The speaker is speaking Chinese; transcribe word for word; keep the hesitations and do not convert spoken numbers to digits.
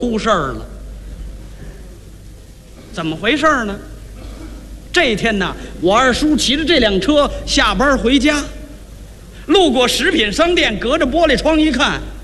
出事儿了。怎么回事呢？这天呢，我二叔骑着这辆车下班回家，路过食品商店，隔着玻璃窗一看，